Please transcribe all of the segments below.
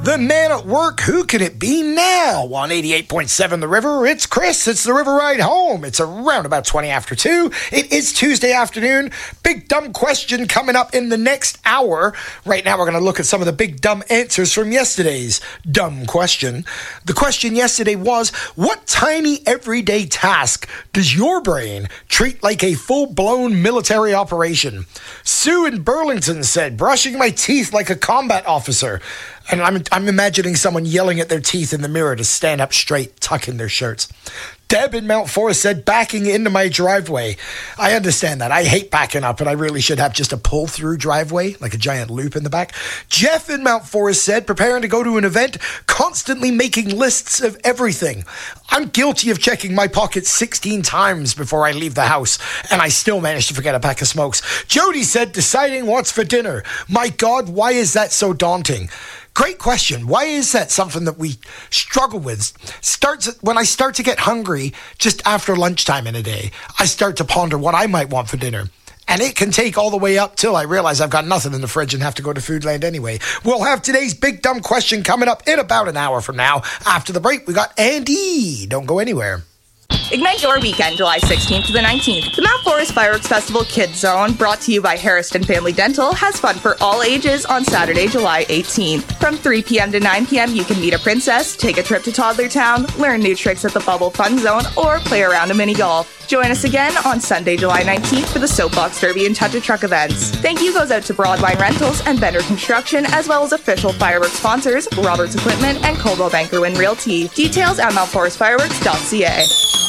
The man at work, who can it be now? On 88.7 The River, it's Chris. It's the River Ride Home. It's around about 20 after 2. It is Tuesday afternoon. Big dumb question coming up in the next hour. Right now, we're going to look at some of the big dumb answers from yesterday's dumb question. The question yesterday was, what tiny everyday task does your brain treat like a full-blown military operation? Sue in Burlington said, brushing my teeth like a combat officer. And I'm imagining someone yelling at their teeth in the mirror to stand up straight, tuck in their shirts. Deb in Mount Forest said, backing into my driveway. I understand that. I hate backing up, and I really should have just a pull-through driveway, like a giant loop in the back. Jeff in Mount Forest said, preparing to go to an event, constantly making lists of everything. I'm guilty of checking my pockets 16 times before I leave the house, and I still manage to forget a pack of smokes. Jody said, deciding what's for dinner. My God, why is that so daunting? Great question. Why is that something that we struggle with? When I start to get hungry just after lunchtime in a day, I start to ponder what I might want for dinner. And it can take all the way up till I realize I've got nothing in the fridge and have to go to Foodland anyway. We'll have today's big dumb question coming up in about an hour from now. After the break, we got Andy. Don't go anywhere. Ignite your weekend, July 16th to the 19th. The Mount Forest Fireworks Festival Kids Zone, brought to you by Harrison Family Dental, has fun for all ages on Saturday, July 18th. From 3 p.m. to 9 p.m., you can meet a princess, take a trip to Toddler Town, learn new tricks at the Bubble Fun Zone, or play around a mini golf. Join us again on Sunday, July 19th for the Soapbox Derby and Touch a Truck events. Thank you goes out to Broadwine Rentals and Bender Construction, as well as official fireworks sponsors, Roberts Equipment and Coldwell Banker Wynn Realty. Details at mountforestfireworks.ca.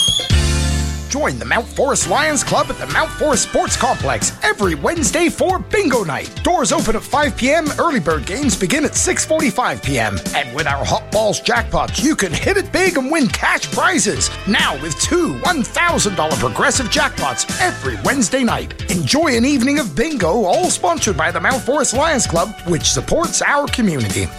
Join the Mount Forest Lions Club at the Mount Forest Sports Complex every Wednesday for Bingo Night. Doors open at 5 p.m. Early bird games begin at 6:45 p.m. And with our Hot Balls jackpots, you can hit it big and win cash prizes. Now with 2 $1,000 progressive jackpots every Wednesday night. Enjoy an evening of bingo, all sponsored by the Mount Forest Lions Club, which supports our community.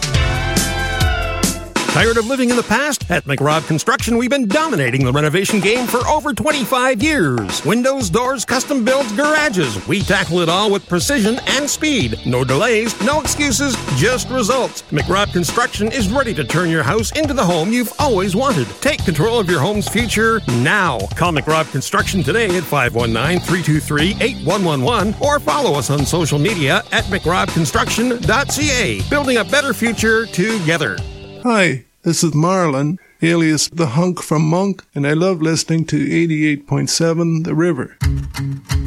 Tired of living in the past? At McRob Construction, we've been dominating the renovation game for over 25 years. Windows, doors, custom builds, garages. We tackle it all with precision and speed. No delays, no excuses, just results. McRob Construction is ready to turn your house into the home you've always wanted. Take control of your home's future now. Call McRob Construction today at 519-323-8111 or follow us on social media at mcrobconstruction.ca. Building a better future together. Hi, this is Marlon, alias The Hunk from Monk, and I love listening to 88.7 The River.